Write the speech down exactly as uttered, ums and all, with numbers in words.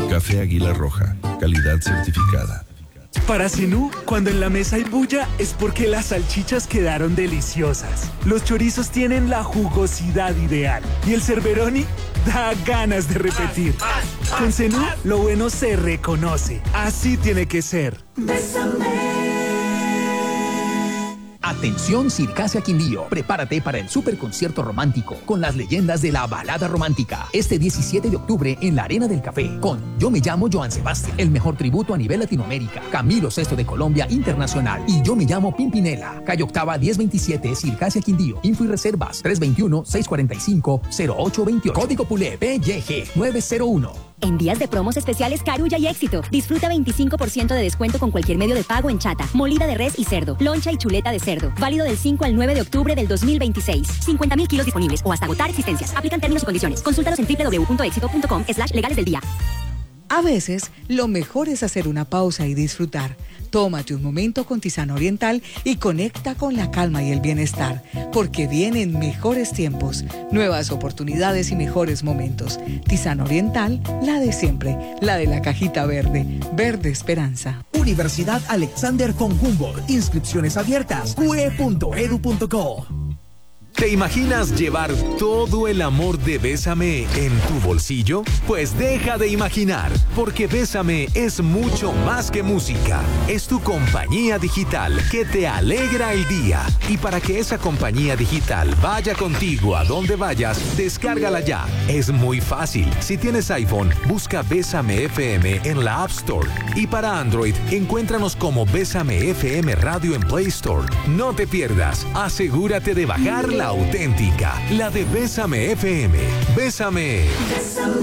Café Águila Roja, calidad certificada. Para Zenú, cuando en la mesa hay bulla es porque las salchichas quedaron deliciosas. Los chorizos tienen la jugosidad ideal y el Cerberoni da ganas de repetir. Con Zenú, lo bueno se reconoce. Así tiene que ser. Bésame. Atención Circasia Quindío, prepárate para el superconcierto romántico con las leyendas de la balada romántica. Este diecisiete de octubre en la Arena del Café con Yo me llamo Joan Sebastián, el mejor tributo a nivel Latinoamérica, Camilo Sesto de Colombia Internacional y Yo me llamo Pimpinela. Calle Octava diez veintisiete, Circasia Quindío. Info y reservas tres dos uno, seis cuatro cinco, cero ocho dos ocho. Código P U L E P Y G nueve cero uno. En días de promos especiales Carulla y Éxito. Disfruta veinticinco por ciento de descuento con cualquier medio de pago en chata, molida de res y cerdo, loncha y chuleta de cerdo. Válido del cinco al nueve de octubre del dos mil veintiséis. cincuenta mil kilos disponibles o hasta agotar existencias. Aplican términos y condiciones. Consúltalos en doble u doble u doble u punto éxito punto com slash legales del día. A veces, lo mejor es hacer una pausa y disfrutar. Tómate un momento con Tisana Oriental y conecta con la calma y el bienestar, porque vienen mejores tiempos, nuevas oportunidades y mejores momentos. Tisana Oriental, la de siempre, la de la cajita verde, verde esperanza. Universidad Alexander von Humboldt, inscripciones abiertas, u e punto edu punto co. ¿Te imaginas llevar todo el amor de Bésame en tu bolsillo? Pues deja de imaginar, porque Bésame es mucho más que música. Es tu compañía digital que te alegra el día. Y para que esa compañía digital vaya contigo a donde vayas, descárgala ya. Es muy fácil. Si tienes iPhone, busca Bésame F M en la App Store. Y para Android, encuéntranos como Bésame F M Radio en Play Store. No te pierdas. Asegúrate de bajar la auténtica, la de Bésame F M. Bésame. Bésame.